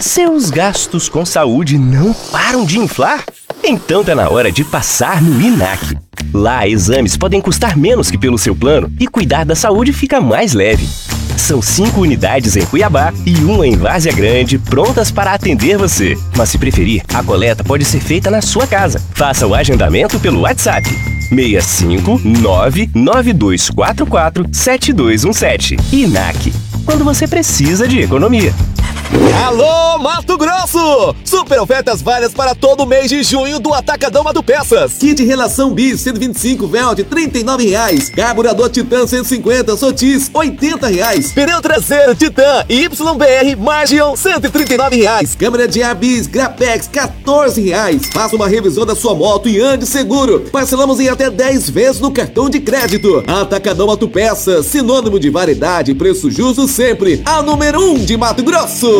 Seus gastos com saúde não param de inflar? Então tá na hora de passar no INAC. Lá, exames podem custar menos que pelo seu plano e cuidar da saúde fica mais leve. São 5 unidades em Cuiabá e 1 em Várzea Grande, prontas para atender você. Mas se preferir, a coleta pode ser feita na sua casa. Faça o agendamento pelo WhatsApp 65992447217. INAC, quando você precisa de economia. Alô, Mato Grosso! Super ofertas válidas para todo mês de junho do Atacadão Mato Peças. Kit Relação Bis 125 Velt, R$39. Carburador Titan 150 Sotis, R$80. Pneu traseiro Titan YBR Margion, R$139. Câmera de ar Bis Grapex, R$14. Faça uma revisão da sua moto e ande seguro. Parcelamos em até 10 vezes no cartão de crédito. Atacadão Mato Peças, sinônimo de variedade e preço justo sempre. A número 1 de Mato Grosso.